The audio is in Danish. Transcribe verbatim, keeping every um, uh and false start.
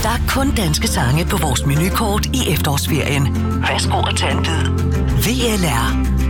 Der er kun danske sange på vores menukort i efterårsferien. Værsgo at tage en bid. V L R.